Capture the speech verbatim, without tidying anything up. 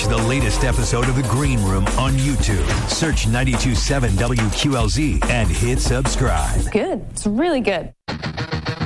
the latest episode of The Green Room on YouTube. Search ninety-two point seven W Q L Z and hit subscribe. Good. It's really good.